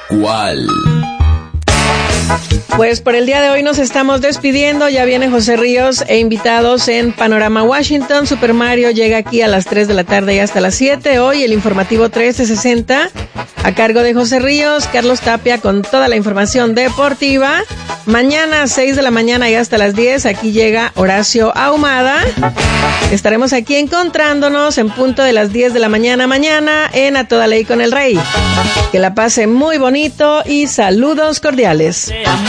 ¿Cuál? Pues por el día de hoy nos estamos despidiendo. Ya viene José Ríos e invitados en Panorama Washington. Super Mario llega aquí a las 3 de la tarde y hasta las 7. Hoy el informativo 1360 a cargo de José Ríos, Carlos Tapia con toda la información deportiva. Mañana 6 de la mañana y hasta las 10 aquí llega Horacio Ahumada. Estaremos aquí encontrándonos en punto de las 10 de la mañana en A Toda Ley con el Rey. Que la pase muy bonito y saludos cordiales.